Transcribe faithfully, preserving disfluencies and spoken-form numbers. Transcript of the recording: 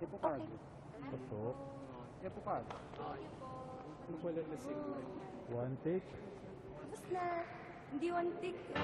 Epokado. Pasok. Epokado. Yung wala na signal. One take. Tapos na. Hindi one tick.